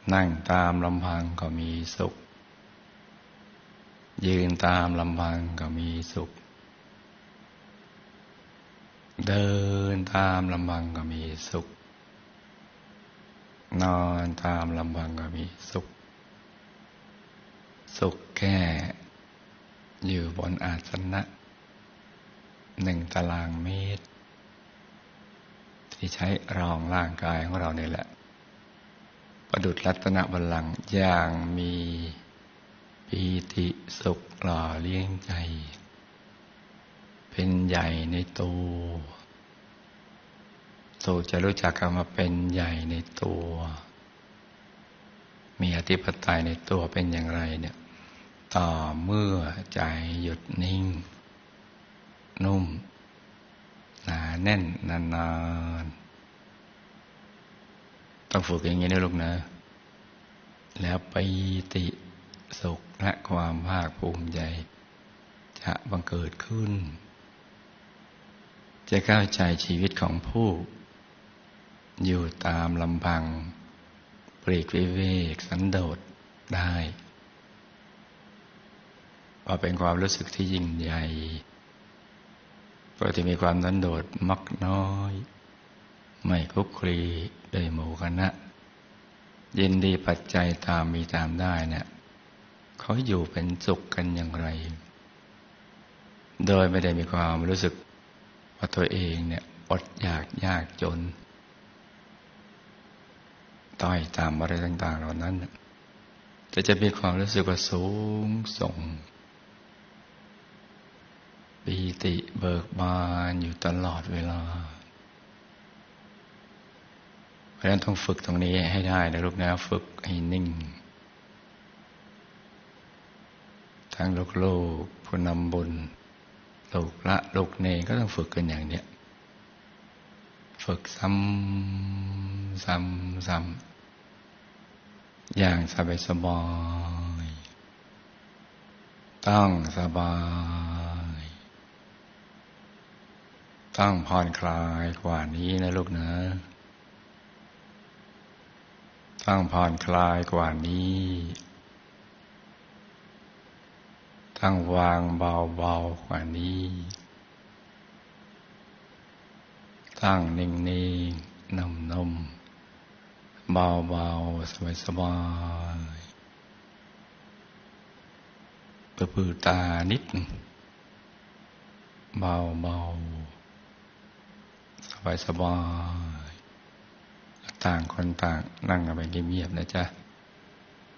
นั่งตามลำพังก็มีสุขยืนตามลำพังก็มีสุขเดินตามลำพังก็มีสุขนอนตามลำพังก็มีสุขสุขแค่อยู่บนอาสนะ1 ตารางเมตรที่ใช้รองร่างกายของเรานี่แหละประดุจรัตนบัลลังก์อย่างมีปีติสุขหล่อเลี้ยงใจเป็นใหญ่ในตัวจะรู้จักคำว่าเป็นใหญ่ในตัวมีอธิปไตยในตัวเป็นอย่างไรเนี่ยต่อเมื่อใจหยุดนิ่งนุ่มหนาแน่นนานๆต้องฝึกอย่างนี้นะลูกนะแล้วปีติสุขและความภาคภูมิใจจะบังเกิดขึ้นจะเข้าใจชีวิตของผู้อยู่ตามลำพังปลีกวิเวกสันโดษได้ว่าเป็นความรู้สึกที่ยิ่งใหญ่เพราะที่มีความสันโดษมักน้อยไม่คลุกคลีด้วยหมู่คณะยินดีปัจจัยตามมีตามได้เนี่ยเขาอยู่เป็นสุขกันอย่างไรโดยไม่ได้มีความรู้สึกว่าตัวเองเนี่ยอดอยากยากจนต้อยต่ำอะไรต่างๆเหล่านั้นแต่จะมีความรู้สึกว่าสูงส่งปีติเบิกบานอยู่ตลอดเวลาเพราะฉะนั้นต้องฝึกตรงนี้ให้ได้นะลูกนะฝึกให้นิ่งทั้งลูกผู้นำบุญลูกละลูกเนรก็ต้องฝึกกันอย่างเนี้ยฝึกซ้ำอย่างสบายต้องสบายต้องผ่อนคลายกว่านี้นะลูกนะต้องผ่อนคลายกว่านี้ต้องวางเบาๆกว่านี้ตั้งนิ่งๆนุ่มๆเบาๆสบายๆปื้อตานิดเบาๆสบายๆต่างคนต่างนั่งกันไปเงียบๆนะจ๊ะ